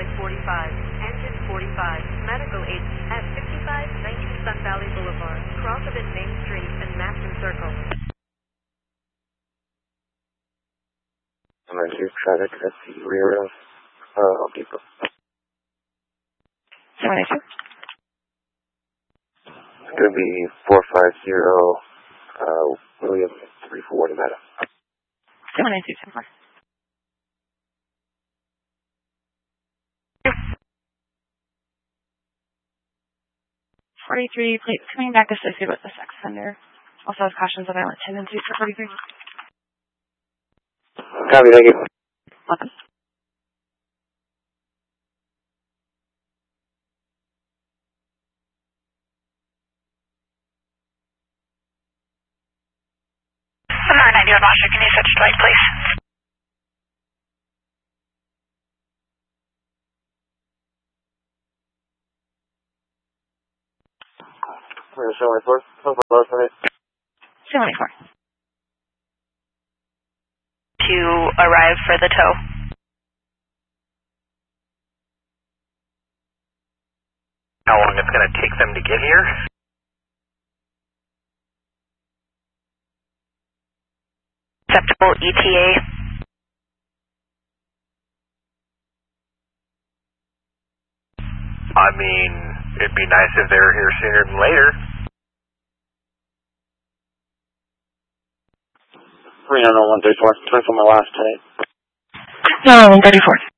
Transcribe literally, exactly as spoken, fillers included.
Flight forty-five, Engine forty-five, Medical eight at fifty-five ninety Sun Valley Boulevard, cross of it Main Street and Maston Circle. I'm going to traffic at the rear of uh, Home Depot. seven eight two. It's going to be four five zero, uh, William three four Nevada. seven eight two, ten four. forty-three, plates coming back associated with the sex offender. Also has cautions of violent tendencies for forty-three. Copy, thank you. Welcome. nine ninety on Washington, can you set your light, please? seven eight four. seven eight four. To arrive for the tow. How long it's going to take them to get here? Acceptable E T A. I mean, it'd be nice if they were here sooner than later. three nine one thirty-four, twenty-four my last today. No, one thirty-four.